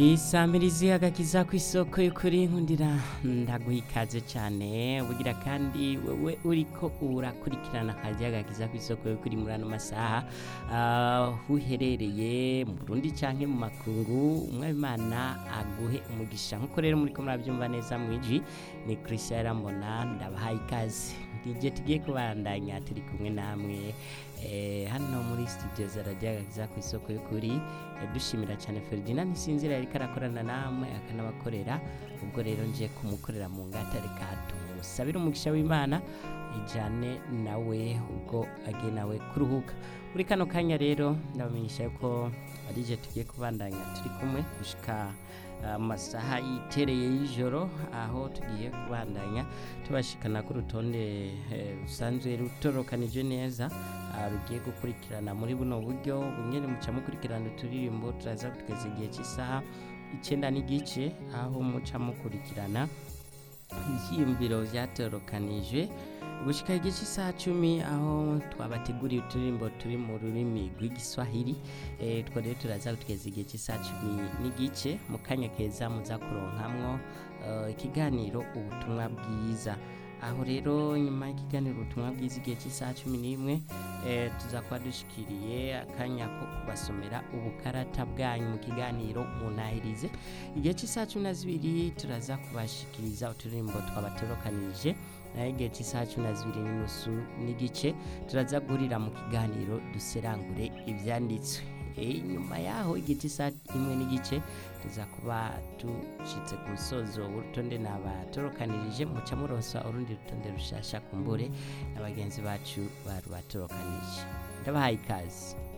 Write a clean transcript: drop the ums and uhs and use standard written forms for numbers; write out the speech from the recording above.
Isamirizi agakiza kw'isoko y'ukuri nkundira ndaguha ikaze cyane bugira kandi wewe uriko urakurikirana akazi agakiza kw'isoko y'ukuri muri ano masaha uherereye mu Burundi canke mu makungu umwabimana aguhe umugisha nkuko rero muriko muravyumva neza mwijwi ni Christian Yarambona ndabahaye ikaze ndije tugiye kubandanya turi kumwe namwe hano muri studio za radio agakiza kw'isoko y'ukuri dushimira cyane Ferdinand Nsinzira yariko arakorana namwe akanabakorera ubwo rero nje kumukorera mu ngata reka tumusabire umugisha w'Imana ijane nawe ubwo agiye nawe kuruhuka muri kano kanya rero ndabamenyesha yuko arije tugiye kubandanya turi kumwe gushika amasaha yitereye y'ijoro aho tugiye kubandanya tubashikana ku rutonde rusanzwe rutorokanije neza rugiye gukurikirana muri buno buryo bunyene muca mukurikirana uturirimbo turaza kugeza igihe cy'isaha 9 n'igice aho muca mukurikirana ivyiyumviro vyatorokanije gushika igihe cy'isaha 10 aho twabateguriye uturirimbo turi mu rurimi rw'igiswahili two rero turaza kugeza igihe cy'isaha 10 n'igice mu kanya keza muza kuronkamwo ikiganiro ubutumwa bwiza aho rero nyuma y'ikiganiro ubutumwa bwiza igihe cy'isaha 11 tuzakuba dushikiriye akanya ko kubasomera ubukarata bwanyu mu kiganiro munahirize igihe cy'isaha 12 turaza kubashikiriza uturirimbo twabaterokanije naye igihe cy'isaha 12:30 n'igice turaza guhurira mu kiganiro duserangure ivyanditswe nyuma yaho igihe cy'isaha 1 n'igice tuza kuba dushitse ku musozo w'urutonde nabatorokanirije muca muronsa urundi rutonde rushasha kumbure n'abagenzi bacu baru batorokanije ndabahaye ikaze